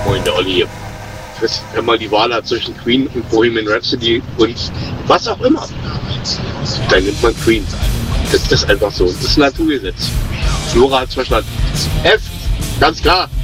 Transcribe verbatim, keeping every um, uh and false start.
Moin, der Olli hier. Wenn man die Wahl hat zwischen Queen und Bohemian Rhapsody und was auch immer, dann nimmt man Queen. Das ist einfach so. Das ist ein Naturgesetz. Flora hat's verstanden. F, ganz klar.